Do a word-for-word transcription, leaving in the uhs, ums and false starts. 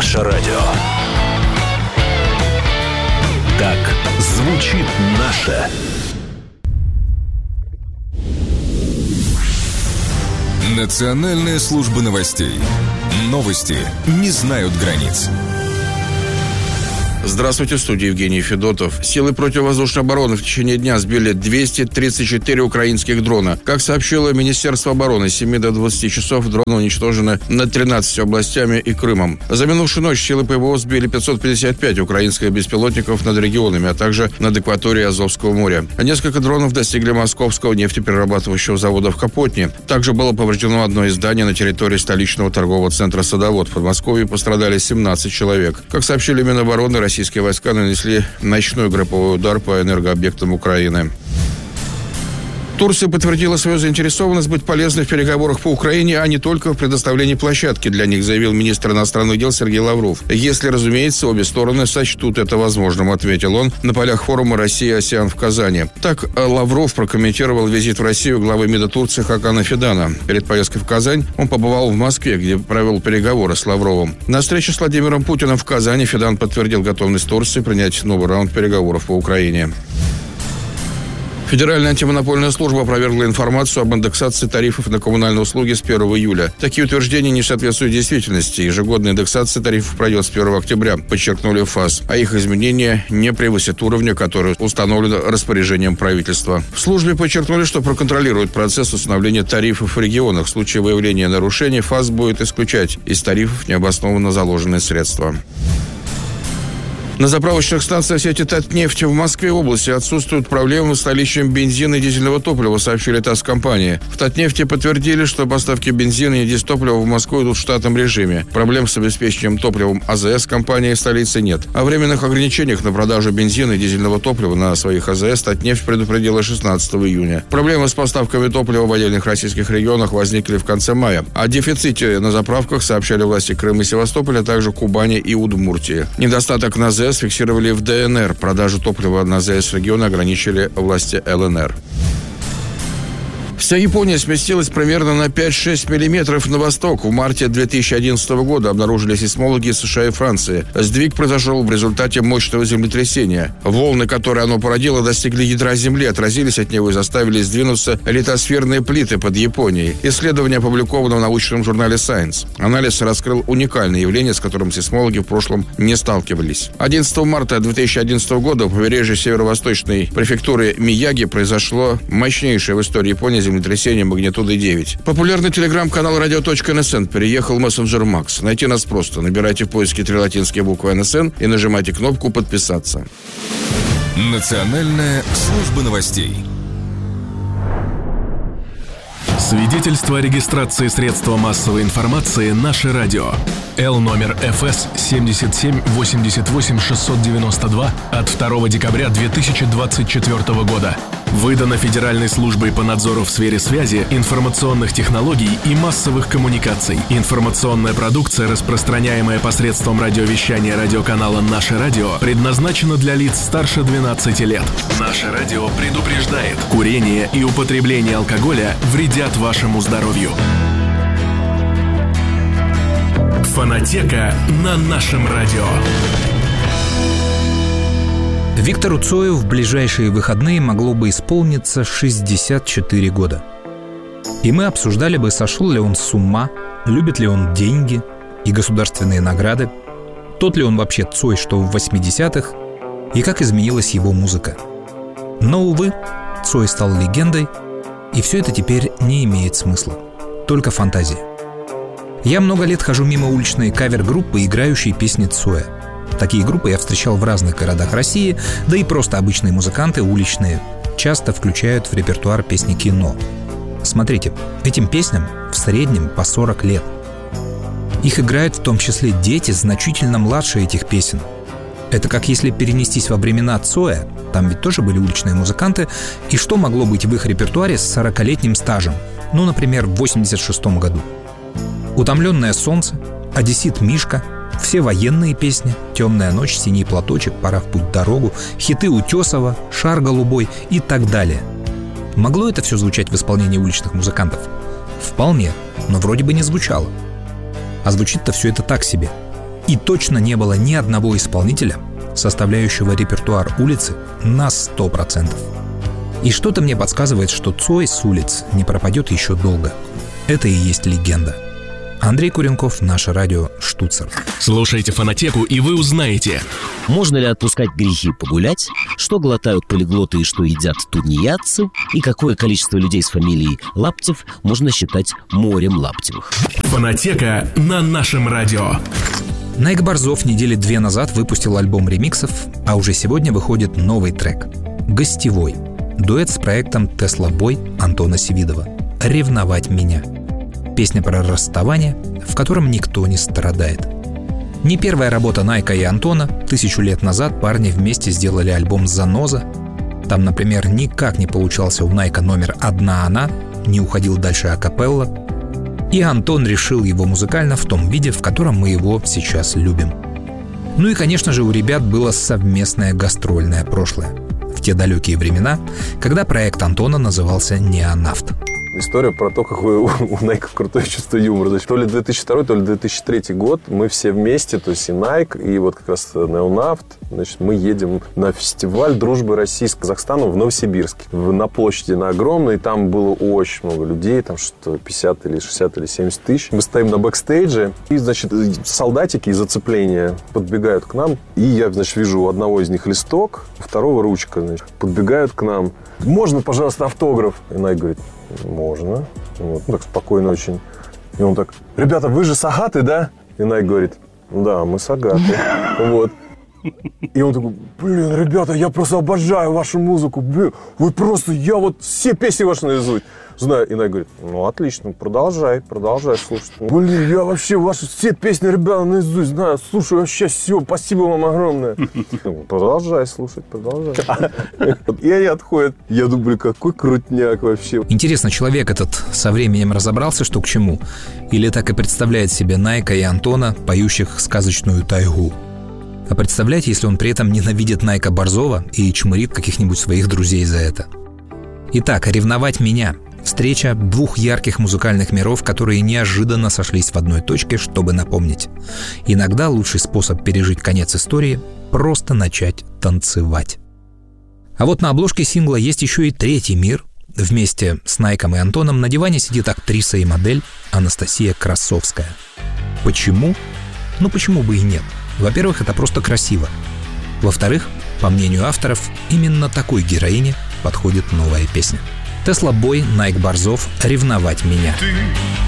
Наше радио. Так звучит наше. Национальная служба новостей. Новости не знают границ. Здравствуйте, в студии Евгений Федотов. Силы противовоздушной обороны в течение дня сбили двести тридцать четыре украинских дрона. Как сообщило Министерство обороны, с семи до двадцати часов дроны уничтожены над тринадцатью областями и Крымом. За минувшую ночь силы ПВО сбили пятьсот пятьдесят пять украинских беспилотников над регионами, а также над акваторией Азовского моря. Несколько дронов достигли московского нефтеперерабатывающего завода в Капотне. Также было повреждено одно из зданий на территории столичного торгового центра «Садовод». В Подмосковье пострадали семнадцать человек. Как сообщили Минобороны, российские войска нанесли ночной групповой удар по энергообъектам Украины. Турция подтвердила свою заинтересованность быть полезной в переговорах по Украине, а не только в предоставлении площадки для них, заявил министр иностранных дел Сергей Лавров. Если, разумеется, обе стороны сочтут это возможным, ответил он на полях форума «Россия-АСЕАН» в Казани. Так Лавров прокомментировал визит в Россию главы МИДа Турции Хакана Фидана. Перед поездкой в Казань он побывал в Москве, где провел переговоры с Лавровым. На встрече с Владимиром Путиным в Казани Фидан подтвердил готовность Турции принять новый раунд переговоров по Украине. Федеральная антимонопольная служба опровергла информацию об индексации тарифов на коммунальные услуги с первого июля. Такие утверждения не соответствуют действительности. Ежегодная индексация тарифов пройдет с первого октября, подчеркнули ФАС. А их изменения не превысят уровня, который установлен распоряжением правительства. В службе подчеркнули, что проконтролируют процесс установления тарифов в регионах. В случае выявления нарушений ФАС будет исключать из тарифов необоснованно заложенные средства. На заправочных станциях сети «Татнефть» в Москве и области отсутствуют проблемы с наличием бензина и дизельного топлива, сообщили ТАСС-компании. В «Татнефти» подтвердили, что поставки бензина и дизтоплива в Москву идут в штатном режиме. Проблем с обеспечением топливом АЗС компании в столице нет. О временных ограничениях на продажу бензина и дизельного топлива на своих АЗС «Татнефть» предупредила шестнадцатого июня. Проблемы с поставками топлива в отдельных российских регионах возникли в конце мая. О дефиците на заправках сообщали власти Крыма и Севастополя, а также Кубани и Удмуртии. Недостаток на АЗС фиксировали в ДНР. Продажу топлива на АЗС региона ограничили власти ЛНР. Вся Япония сместилась примерно на пять-шесть миллиметров на восток. В марте две тысячи одиннадцатого года обнаружили сейсмологи США и Франции. Сдвиг произошел в результате мощного землетрясения. Волны, которые оно породило, достигли ядра Земли, отразились от него и заставили сдвинуться литосферные плиты под Японией. Исследование опубликовано в научном журнале Science. Анализ раскрыл уникальное явление, с которым сейсмологи в прошлом не сталкивались. одиннадцатого марта две тысячи одиннадцатого года у побережья северо-восточной префектуры Мияги произошло мощнейшее в истории Японии землетрясение магнитудой девять. Популярный телеграм-канал радио точка эн эс эн переехал в мессенджер Макс. Найти нас просто. Набирайте в поиске три латинские буквы эн эс эн и нажимайте кнопку «Подписаться». Национальная служба новостей. Свидетельство о регистрации средства массовой информации «Наше радио». Л номер эф эс семьдесят семь восемьдесят восемь шестьсот девяносто два от второго декабря две тысячи двадцать четвёртого года. Выдано Федеральной службой по надзору в сфере связи, информационных технологий и массовых коммуникаций. Информационная продукция, распространяемая посредством радиовещания радиоканала «Наше радио», предназначена для лиц старше двенадцати лет. «Наше радио» предупреждает: курение и употребление алкоголя вредят вашему здоровью. Фонотека на нашем радио. Виктору Цою в ближайшие выходные могло бы исполниться шестьдесят четыре года. И мы обсуждали бы, сошел ли он с ума, любит ли он деньги и государственные награды, тот ли он вообще Цой, что в восьмидесятых, и как изменилась его музыка. Но, увы, Цой стал легендой, и все это теперь не имеет смысла. Только фантазия. Я много лет хожу мимо уличной кавер-группы, играющей песни Цоя. Такие группы я встречал в разных городах России, да и просто обычные музыканты уличные часто включают в репертуар песни кино. Смотрите, этим песням в среднем по сорок лет. Их играют в том числе дети, значительно младше этих песен. Это как если перенестись во времена Цоя, там ведь тоже были уличные музыканты, и что могло быть в их репертуаре с сорокалетним стажем? Ну, например, в восемьдесят шестом году. «Утомленное солнце», «Одессит Мишка», все военные песни, «Темная ночь», «Синий платочек», «Пора в путь дорогу», хиты Утесова, «Шар голубой» и так далее. Могло это все звучать в исполнении уличных музыкантов? Вполне, но вроде бы не звучало. А звучит-то все это так себе. И точно не было ни одного исполнителя, составляющего репертуар улицы на сто процентов. И что-то мне подсказывает, что Цой с улиц не пропадет еще долго. Это и есть легенда. Андрей Куренков, Наше радио, Штуцер. Слушайте «Фонотеку», и вы узнаете: можно ли отпускать грехи погулять, что глотают полиглоты и что едят тунеядцы, и какое количество людей с фамилией Лаптев можно считать морем Лаптевых. «Фонотека» на Нашем радио. Найк Борзов недели две назад выпустил альбом ремиксов, а уже сегодня выходит новый трек «Гостевой». Дуэт с проектом «Тесла Бой» Антона Севидова «Ревновать меня». Песня про расставание, в котором никто не страдает. Не первая работа Найка и Антона. Тысячу лет назад парни вместе сделали альбом «Заноза». Там, например, никак не получался у Найка номер «Одна она», не уходил дальше акапелла. И Антон решил его музыкально в том виде, в котором мы его сейчас любим. Ну и, конечно же, у ребят было совместное гастрольное прошлое. В те далекие времена, когда проект Антона назывался «Неонавт». История про то, какое у Найка крутое чувство юмора. Значит, то ли две тысячи второй, то ли две тысячи третий год мы все вместе, то есть и Найк, и вот как раз Неонавт. Значит, мы едем на фестиваль дружбы России с Казахстаном в Новосибирске. На площади на огромной, там было очень много людей, там что-то пятьдесят или шестьдесят или семьдесят тысяч. Мы стоим на бэкстейдже, и, значит, солдатики из оцепления подбегают к нам, и я, значит, вижу у одного из них листок, у второго ручка, значит, подбегают к нам. Можно, пожалуйста, автограф? И Найк говорит: можно. Вот. Ну, так спокойно очень. И он так: ребята, вы же сагаты, да? И Найк говорит: да, мы сагаты. Вот. И он такой: блин, ребята, я просто обожаю вашу музыку. Блин, вы просто, я вот все песни ваши наизусть знаю. И Найк говорит: ну, отлично, продолжай, продолжай слушать. Блин, я вообще ваши все песни, ребята, наизусть знаю. Слушаю вообще все, спасибо вам огромное. Продолжай слушать, продолжай. И они отходят. Я думаю, какой крутняк вообще. Интересно, человек этот со временем разобрался, что к чему? Или так и представляет себе Найка и Антона, поющих сказочную тайгу? А представляете, если он при этом ненавидит Найка Борзова и чмырит каких-нибудь своих друзей за это? Итак, «Ревновать меня» — встреча двух ярких музыкальных миров, которые неожиданно сошлись в одной точке, чтобы напомнить: иногда лучший способ пережить конец истории — просто начать танцевать. А вот на обложке сингла есть еще и третий мир. Вместе с Найком и Антоном на диване сидит актриса и модель Анастасия Красовская. Почему? Ну почему бы и нет? Во-первых, это просто красиво. Во-вторых, по мнению авторов, именно такой героине подходит новая песня. Тесла Бой, Найк Борзов, «Ревновать меня».